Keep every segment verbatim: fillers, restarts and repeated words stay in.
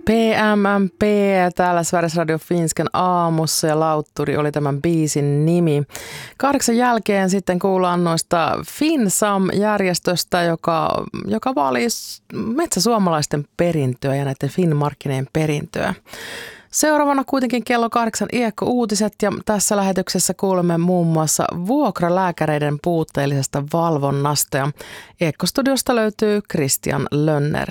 P M M P täällä Sveriges Radio Finskan aamussa ja Lautturi oli tämän biisin nimi. Kahdeksan jälkeen sitten kuullaan noista FinSam-järjestöstä, joka, joka vaalii metsäsuomalaisten perintöä ja näiden Finnmarkkineen perintöä. Seuraavana kuitenkin kello kahdeksan Iekko-uutiset ja tässä lähetyksessä kuulemme muun muassa vuokralääkäreiden puutteellisesta valvonnasta ja Iekko-studiosta löytyy Christian Lönner.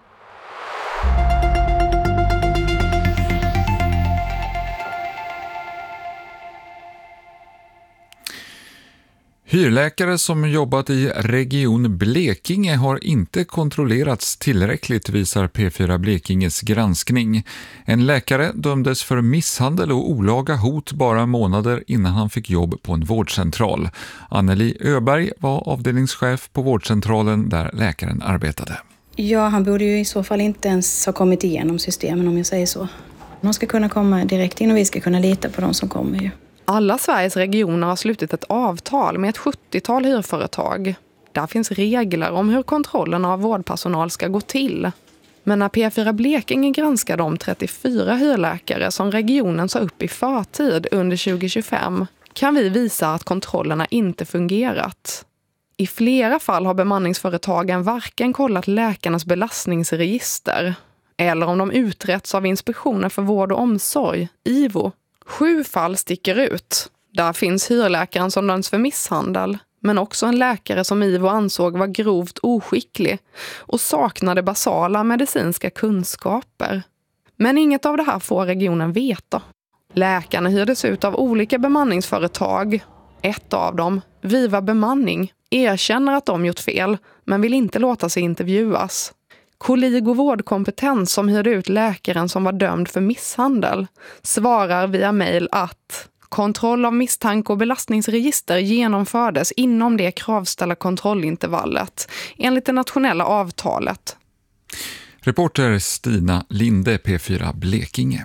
Hyrläkare som jobbat i region Blekinge har inte kontrollerats tillräckligt, visar P fyra Blekinges granskning. En läkare dömdes för misshandel och olaga hot bara månader innan han fick jobb på en vårdcentral. Anneli Öberg var avdelningschef på vårdcentralen där läkaren arbetade. Ja, han borde ju i så fall inte ens ha kommit igenom systemen, om jag säger så. De ska kunna komma direkt in och vi ska kunna lita på de som kommer ju. Alla Sveriges regioner har slutit ett avtal med ett sjuttiotal hyrföretag. Där finns regler om hur kontrollen av vårdpersonal ska gå till. Men när P fyra Blekinge granskar de trettiofyra hyrläkare som regionen sa upp i förtid under tjugo tjugofem kan vi visa att kontrollerna inte fungerat. I flera fall har bemanningsföretagen varken kollat läkarnas belastningsregister eller om de utretts av Inspektionen för vård och omsorg, I V O. Sju fall sticker ut. Där finns hyrläkaren som döms för misshandel, men också en läkare som I V O ansåg var grovt oskicklig och saknade basala medicinska kunskaper. Men inget av det här får regionen veta. Läkarna hyrdes ut av olika bemanningsföretag. Ett av dem, Viva Bemanning, erkänner att de gjort fel, men vill inte låta sig intervjuas. Kolligo vårdkompetens som hyrde ut läkaren som var dömd för misshandel svarar via mejl att kontroll av misstanke och belastningsregister genomfördes inom det kravställda kontrollintervallet enligt det nationella avtalet. Reporter Stina Linde, P fyra Blekinge.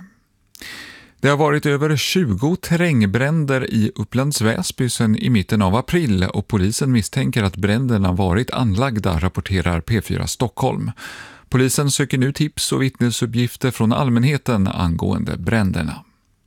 Det har varit över tjugo terrängbränder i Upplands Väsby sedan i mitten av april och polisen misstänker att bränderna varit anlagda, rapporterar P fyra Stockholm. Polisen söker nu tips och vittnesuppgifter från allmänheten angående bränderna.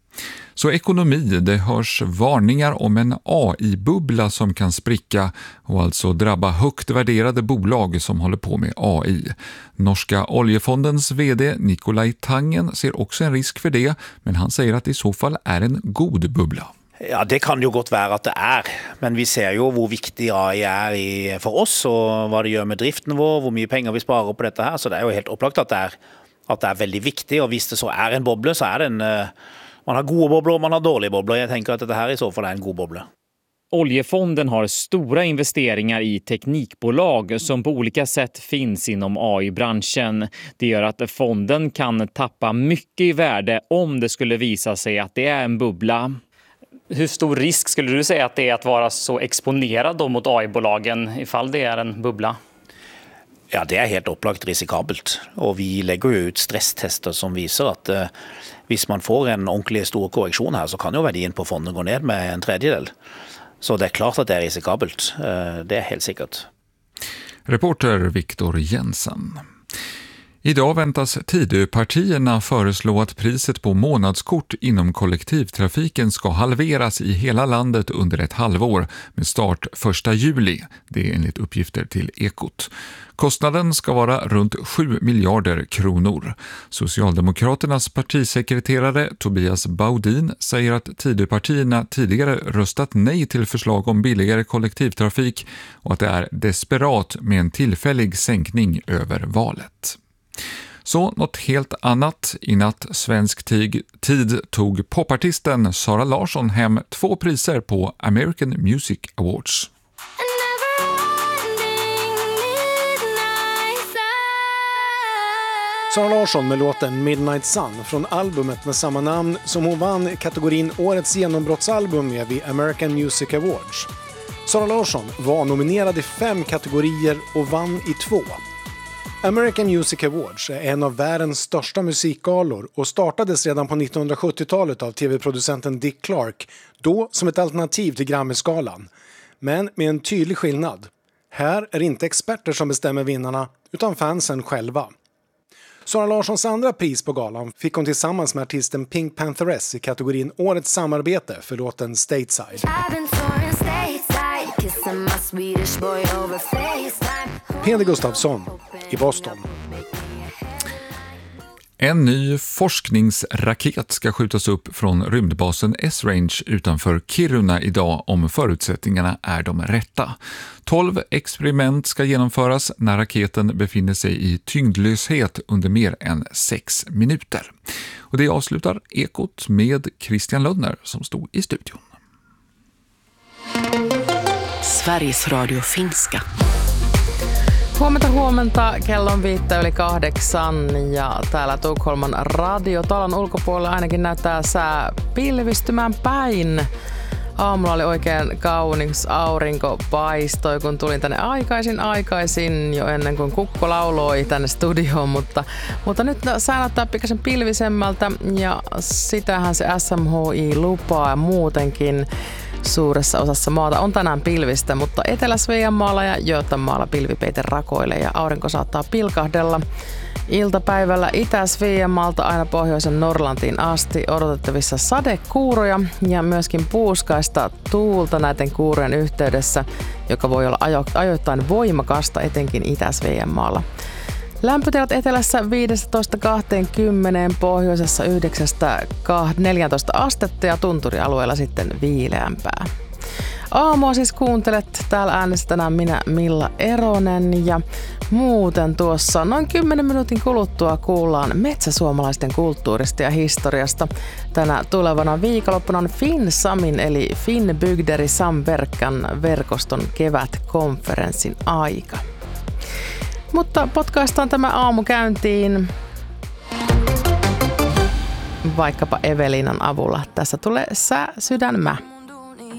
Så ekonomi, det hörs varningar om en A I-bubbla som kan spricka och alltså drabba högt värderade bolag som håller på med A I. Norska oljefondens vd Nikolaj Tangen ser också en risk för det, men han säger att det i så fall är en god bubbla. Ja, det kan ju gott vara att det är, men vi ser ju hur viktig A I är i, för oss och vad det gör med driften vår, hur mycket pengar vi sparar på detta här, så det är ju helt upplagt att det är, att det är väldigt viktigt, och visst det så är en bubbla så är det en... Man har goda bobblor och man har dåliga bobblor. Jag tänker att det här i så fall är en god bobbla. Oljefonden har stora investeringar i teknikbolag som på olika sätt finns inom A I-branschen. Det gör att fonden kan tappa mycket i värde om det skulle visa sig att det är en bubbla. Hur stor risk skulle du säga att det är att vara så exponerad då mot A I-bolagen ifall det är en bubbla? Ja, det är helt upplagt risikabelt. Och vi lägger ju ut stresstester som visar att eh, hvis man får en ordentlig stor korrektion här så kan ju värdien på fonden gå ned med en tredjedel. Så det är klart att det är risikabelt. Eh, det är helt säkert. Reporter Viktor Jensen. Idag väntas Tidöpartierna föreslå att priset på månadskort inom kollektivtrafiken ska halveras i hela landet under ett halvår med start första juli. Det är enligt uppgifter till Ekot. Kostnaden ska vara runt sju miljarder kronor. Socialdemokraternas partisekreterare Tobias Baudin säger att Tidöpartierna tidigare röstat nej till förslag om billigare kollektivtrafik och att det är desperat med en tillfällig sänkning över valet. Så något helt annat. I natt svensk tid tog popartisten Sara Larsson hem två priser på American Music Awards. Sara Larsson med låten Midnight Sun från albumet med samma namn som hon vann kategorin Årets genombrottsalbum med vid American Music Awards. Sara Larsson var nominerad i fem kategorier och vann i två. American Music Awards är en av världens största musikgalor och startades redan på nittonhundrasjuttiotalet av tv-producenten Dick Clark, då som ett alternativ till Grammy-skalan. Men med en tydlig skillnad. Här är det inte experter som bestämmer vinnarna utan fansen själva. Sara Larssons andra pris på galan fick hon tillsammans med artisten Pink Pantheress i kategorin Årets samarbete för låten Stateside. Peder Gustafsson i Boston. En ny forskningsraket ska skjutas upp från rymdbasen S-Range utanför Kiruna idag om förutsättningarna är de rätta. tolv experiment ska genomföras när raketen befinner sig i tyngdlöshet under mer än sex minuter. Och det avslutar Ekot med Christian Lönnner som stod i studion. Sveriges Radio Finska. Huomenta, huomenta. Kello on viittä yli kahdeksan ja täällä Tukholman radiotalon ulkopuolella ainakin näyttää sää pilvistymään päin. Aamulla oli oikein kaunis aurinko paistoi, kun tulin tänne aikaisin aikaisin jo ennen kuin kukko lauloi tänne studioon, mutta, mutta nyt sää näyttää pikkasen pilvisemmältä ja sitähän se S M H I lupaa ja muutenkin. Suuressa osassa maata on tänään pilvistä, mutta Etelä-Sveanmaalla ja Göteborgilla pilvipeite rakoilee ja aurinko saattaa pilkahdella. Iltapäivällä Itä-Sveanmaalta aina pohjoisen Norlantiin asti odotettavissa sadekuuroja ja myöskin puuskaista tuulta näiden kuurojen yhteydessä, joka voi olla ajo- ajoittain voimakasta etenkin Itä-Sveanmaalla. Lämpötilat etelässä viisitoista kaksikymmentä, pohjoisessa yhdeksästä neljätoista astetta ja tunturialueella sitten viileämpää. Aamua siis kuuntelet. Täällä äänessä tänään minä Milla Eronen ja muuten tuossa noin kymmenen minuutin kuluttua kuullaan metsäsuomalaisten kulttuurista ja historiasta. Tänä tulevana viikonloppuna on FinSamin eli Finnbygder i Samverkan verkoston kevätkonferenssin aika. Mutta potkaistaan tämä aamu käyntiin vaikkapa Eveliinan avulla. Tässä tulee Sä sydänmä.